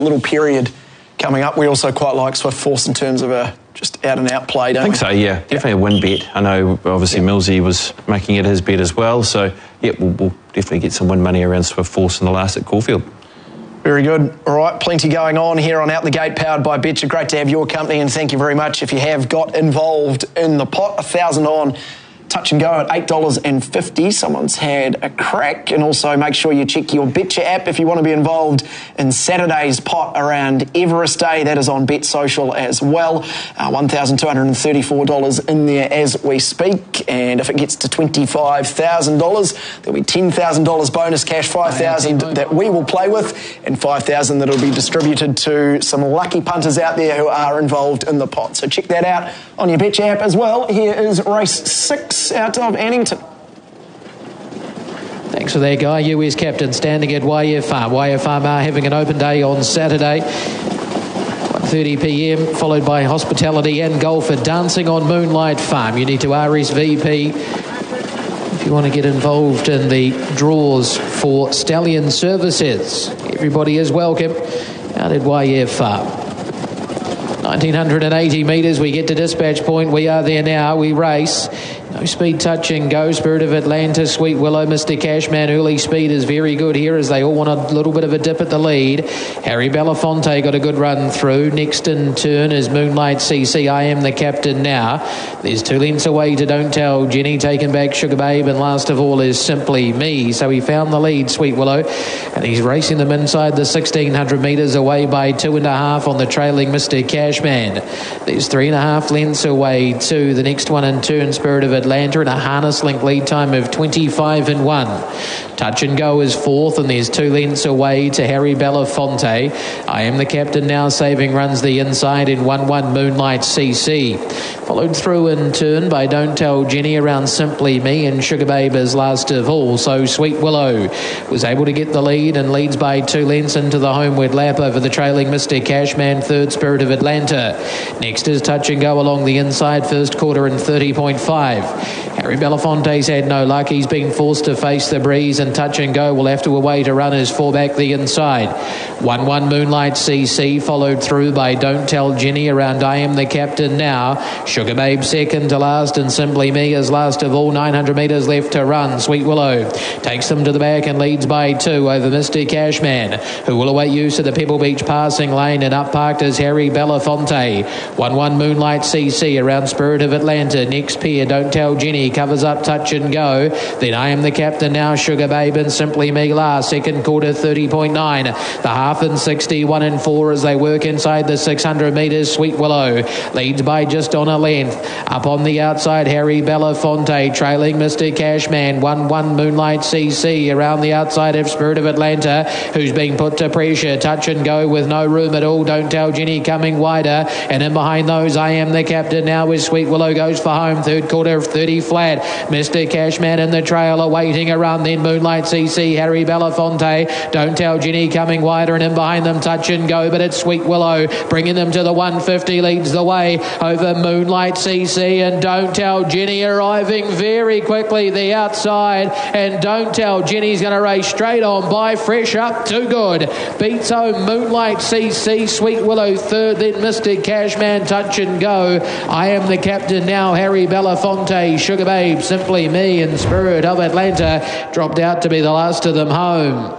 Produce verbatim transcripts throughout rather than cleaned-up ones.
little period coming up. We also quite like Swift Force in terms of a just out-and-out play, don't we? I think so, yeah. Definitely yeah. a win bet. I know, obviously, yeah. Millsy was making it his bet as well. So, yeah, we'll, we'll definitely get some win money around Swift Force in the last at Caulfield. Very good. All right, plenty going on here on Out the Gate, powered by Betcha. Great to have your company, and thank you very much if you have got involved in the pot. A thousand on. Touch and go at eight dollars fifty. Someone's had a crack. And also make sure you check your Betcha app if you want to be involved in Saturday's pot around Everest Day. That is on Bet Social as well. Uh, one thousand two hundred thirty-four dollars in there as we speak. And if it gets to twenty-five thousand dollars, there'll be ten thousand dollars bonus cash, five thousand dollars that we will play with, and five thousand dollars that will be distributed to some lucky punters out there who are involved in the pot. So check that out on your Betcha app as well. Here is race six out of Addington. Thanks for that, Guy. U S captain standing at Y F Farm. Y F Farm are having an open day on Saturday. one thirty p m, followed by Hospitality and Golfer dancing on Moonlight Farm. You need to R S V P if you want to get involved in the draws for Stallion Services. Everybody is welcome out at Y F Farm. nineteen eighty metres, we get to dispatch point. We are there now, we race. No speed, touch and go. Spirit of Atlanta, Sweet Willow, Mister Cashman. Early speed is very good here as they all want a little bit of a dip at the lead. Harry Belafonte got a good run through. Next in turn is Moonlight C C. I Am the Captain Now. There's two lengths away to Don't Tell Jenny, taken back Sugar Babe, and last of all is Simply Me. So he found the lead, Sweet Willow, and he's racing them inside the sixteen hundred metres, away by two and a half on the trailing Mister Cashman. There's three and a half lengths away to the next one in turn, Spirit of Atlanta, and a harness link lead time of twenty-five and one. Touch and Go is fourth, and there's two lengths away to Harry Belafonte. I Am the Captain Now saving runs the inside in one one Moonlight C C. Followed through in turn by Don't Tell Jenny around Simply Me, and Sugar Babe is last of all. So Sweet Willow was able to get the lead and leads by two lengths into the homeward lap over the trailing Mister Cashman. Third, Spirit of Atlanta. Next is Touch and Go along the inside, first quarter in thirty point five. Harry Belafonte's had no luck. He's been forced to face the breeze, and Touch and Go will have to await a runners fall back the inside. one one Moonlight C C followed through by Don't Tell Jenny around I Am the Captain Now. Sugar Babe second to last, and Simply Me is last of all. nine hundred metres left to run. Sweet Willow takes them to the back and leads by two over Mister Cashman, who will await use of the Pebble Beach passing lane, and up parked is Harry Belafonte. one one Moonlight C C around Spirit of Atlanta. Next pair, Don't Tell Jenny covers up Touch and Go. Then I Am the Captain Now, Sugar Babe, and Simply Me last. Second quarter thirty point nine. The half in sixty-one and four as they work inside the six hundred metres. Sweet Willow leads by just on a length. Up on the outside, Harry Belafonte trailing Mister Cashman. one one Moonlight C C around the outside of Spirit of Atlanta, who's being put to pressure. Touch and Go with no room at all. Don't Tell Jenny coming wider, and in behind those I Am the Captain Now with Sweet Willow goes for home. Third quarter of thirty flat. Mister Cashman in the trail awaiting a run. Then Moonlight C C, Harry Belafonte, Don't Tell Jenny coming wider, and in behind them Touch and Go, but it's Sweet Willow bringing them to the one fifty, leads the way over Moonlight C C, and Don't Tell Jenny arriving very quickly the outside, and Don't Tell Jenny's going to race straight on by Fresh Up Too Good. Beats home Moonlight C C, Sweet Willow third, then Mister Cashman, Touch and Go. I Am the Captain Now, Harry Belafonte, Sugar Babe, Simply Me, and Spirit of Atlanta dropped out to be the last of them home.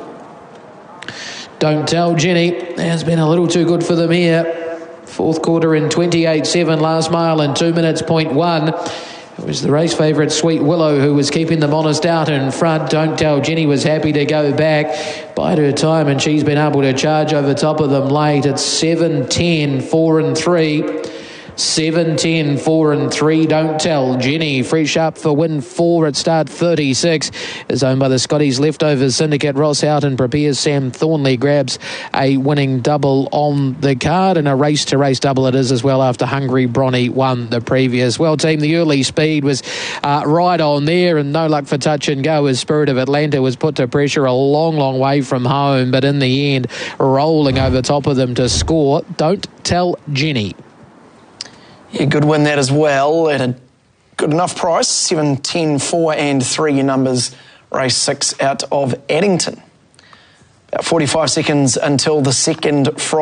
Don't Tell Jenny has been a little too good for them here. Fourth quarter in twenty-eight seven, last mile in two minutes point one. It was the race favourite Sweet Willow who was keeping them honest out in front. Don't Tell Jenny was happy to go back, bide her time, and she's been able to charge over top of them late. It's seven ten, four and three. seven ten, four and three. Don't Tell Jenny fresh up for win four at start thirty-six is owned by the Scotties. Leftovers Syndicate. Ross Houghton prepares. Sam Thornley grabs a winning double on the card, and a race to race double it is as well after Hungry Bronny won the previous. Well, team, the early speed was uh, right on there, and no luck for Touch and Go as Spirit of Atlanta was put to pressure a long long way from home, but in the end rolling over top of them to score. Don't Tell Jenny. Yeah, good win that as well at a good enough price. seven, ten, four and three, your numbers, race six out of Addington. About forty-five seconds until the second from